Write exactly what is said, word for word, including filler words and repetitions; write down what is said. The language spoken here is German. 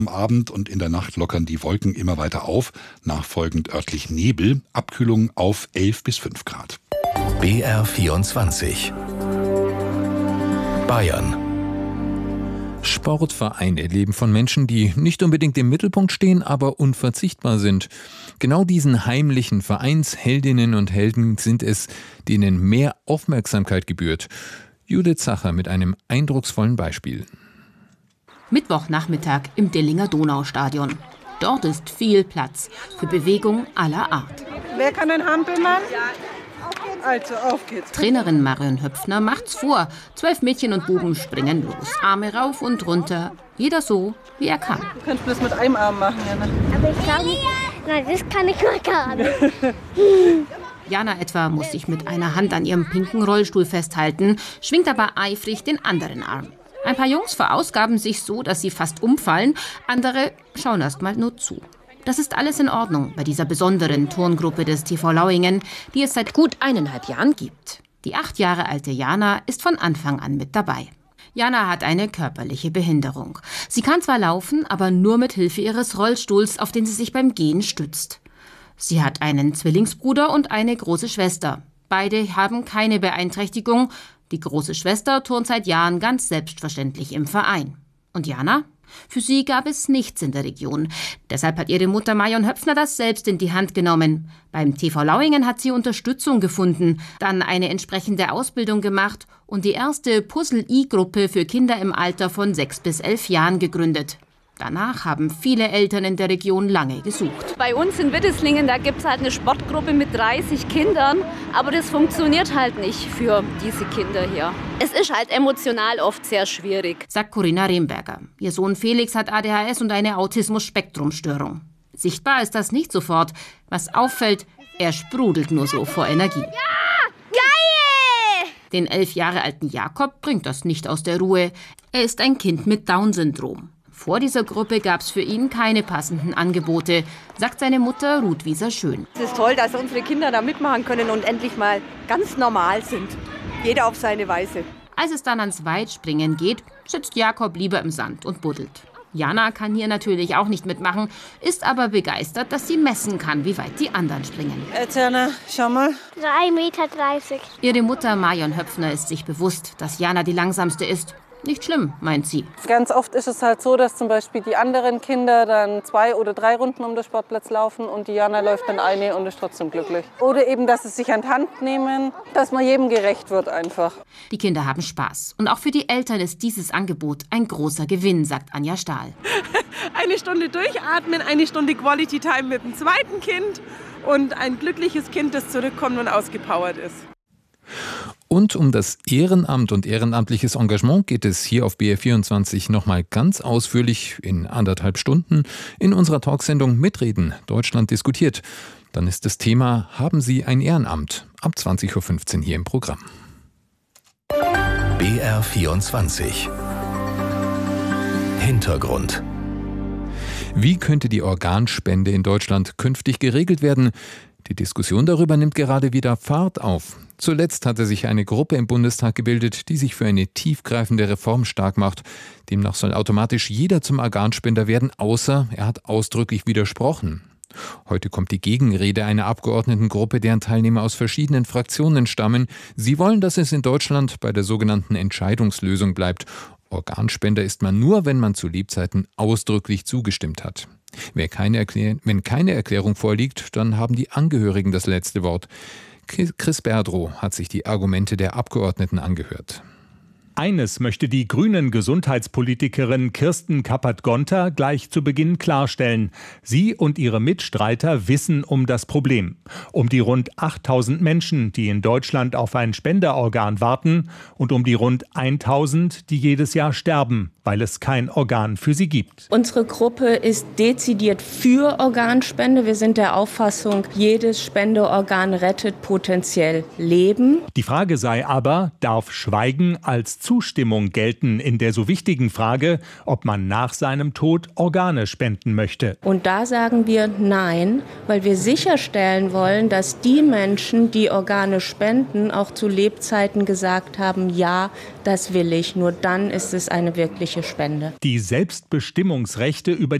Am Abend und in der Nacht lockern die Wolken immer weiter auf, nachfolgend örtlich Nebel, Abkühlung auf elf bis fünf Grad. B R vierundzwanzig Bayern. Sportvereine leben von Menschen, die nicht unbedingt im Mittelpunkt stehen, aber unverzichtbar sind. Genau diesen heimlichen Vereinsheldinnen und Helden sind es, denen mehr Aufmerksamkeit gebührt. Judith Zacher mit einem eindrucksvollen Beispiel. Mittwochnachmittag im Dillinger Donaustadion. Dort ist viel Platz für Bewegung aller Art. Wer kann den Hampelmann? Also, auf geht's. Trainerin Marion Höpfner macht's vor. Zwölf Mädchen und Buben springen los. Arme rauf und runter. Jeder so, wie er kann. Du kannst bloß mit einem Arm machen, Jana. Aber ich glaube, nein, das kann ich noch gar nicht. Jana etwa muss sich mit einer Hand an ihrem pinken Rollstuhl festhalten, schwingt aber eifrig den anderen Arm. Ein paar Jungs verausgaben sich so, dass sie fast umfallen. Andere schauen erst mal nur zu. Das ist alles in Ordnung bei dieser besonderen Turngruppe des T V Lauingen, die es seit gut eineinhalb Jahren gibt. Die acht Jahre alte Jana ist von Anfang an mit dabei. Jana hat eine körperliche Behinderung. Sie kann zwar laufen, aber nur mit Hilfe ihres Rollstuhls, auf den sie sich beim Gehen stützt. Sie hat einen Zwillingsbruder und eine große Schwester. Beide haben keine Beeinträchtigung. Die große Schwester turnt seit Jahren ganz selbstverständlich im Verein. Und Jana? Für sie gab es nichts in der Region. Deshalb hat ihre Mutter Marion Höpfner das selbst in die Hand genommen. Beim T V Lauingen hat sie Unterstützung gefunden, dann eine entsprechende Ausbildung gemacht und die erste Puzzle-I-Gruppe für Kinder im Alter von sechs bis elf Jahren gegründet. Danach haben viele Eltern in der Region lange gesucht. Bei uns in Witteslingen, da gibt es halt eine Sportgruppe mit dreißig Kindern, aber das funktioniert halt nicht für diese Kinder hier. Es ist halt emotional oft sehr schwierig, sagt Corinna Remberger. Ihr Sohn Felix hat A D H S und eine Autismus-Spektrum-Störung. Sichtbar ist das nicht sofort. Was auffällt, er sprudelt nur so vor Energie. Ja, geil! Den elf Jahre alten Jakob bringt das nicht aus der Ruhe. Er ist ein Kind mit Down-Syndrom. Vor dieser Gruppe gab es für ihn keine passenden Angebote, sagt seine Mutter Ruth Wieser-Schön. Es ist toll, dass unsere Kinder da mitmachen können und endlich mal ganz normal sind. Jeder auf seine Weise. Als es dann ans Weitspringen geht, sitzt Jakob lieber im Sand und buddelt. Jana kann hier natürlich auch nicht mitmachen, ist aber begeistert, dass sie messen kann, wie weit die anderen springen. Jetzt, Jana, schau mal. drei Meter dreißig. Ihre Mutter Marion Höpfner ist sich bewusst, dass Jana die langsamste ist. Nicht schlimm, meint sie. Ganz oft ist es halt so, dass zum Beispiel die anderen Kinder dann zwei oder drei Runden um den Sportplatz laufen und die Jana läuft dann eine und ist trotzdem glücklich. Oder eben, dass sie sich an die Hand nehmen, dass man jedem gerecht wird einfach. Die Kinder haben Spaß. Und auch für die Eltern ist dieses Angebot ein großer Gewinn, sagt Anja Stahl. Eine Stunde durchatmen, eine Stunde Quality Time mit dem zweiten Kind und ein glückliches Kind, das zurückkommt und ausgepowert ist. Und um das Ehrenamt und ehrenamtliches Engagement geht es hier auf B R vierundzwanzig nochmal ganz ausführlich in anderthalb Stunden in unserer Talksendung Mitreden, Deutschland diskutiert. Dann ist das Thema Haben Sie ein Ehrenamt? Ab zwanzig Uhr fünfzehn hier im Programm. B R vierundzwanzig Hintergrund. Wie könnte die Organspende in Deutschland künftig geregelt werden? Die Diskussion darüber nimmt gerade wieder Fahrt auf. Zuletzt hatte sich eine Gruppe im Bundestag gebildet, die sich für eine tiefgreifende Reform stark macht. Demnach soll automatisch jeder zum Organspender werden, außer er hat ausdrücklich widersprochen. Heute kommt die Gegenrede einer Abgeordnetengruppe, deren Teilnehmer aus verschiedenen Fraktionen stammen. Sie wollen, dass es in Deutschland bei der sogenannten Entscheidungslösung bleibt. Organspender ist man nur, wenn man zu Lebzeiten ausdrücklich zugestimmt hat. Wer keine Erklär- wenn keine Erklärung vorliegt, dann haben die Angehörigen das letzte Wort. Chris Berdrow hat sich die Argumente der Abgeordneten angehört. Eines möchte die Grünen-Gesundheitspolitikerin Kirsten Kappert-Gonter gleich zu Beginn klarstellen. Sie und ihre Mitstreiter wissen um das Problem. Um die rund achttausend Menschen, die in Deutschland auf ein Spenderorgan warten und um die rund tausend, die jedes Jahr sterben, weil es kein Organ für sie gibt. Unsere Gruppe ist dezidiert für Organspende. Wir sind der Auffassung, jedes Spendeorgan rettet potenziell Leben. Die Frage sei aber, darf Schweigen als Zustimmung gelten in der so wichtigen Frage, ob man nach seinem Tod Organe spenden möchte. Und da sagen wir nein, weil wir sicherstellen wollen, dass die Menschen, die Organe spenden, auch zu Lebzeiten gesagt haben, ja, das will ich. Nur dann ist es eine wirkliche Spende. Die Selbstbestimmungsrechte über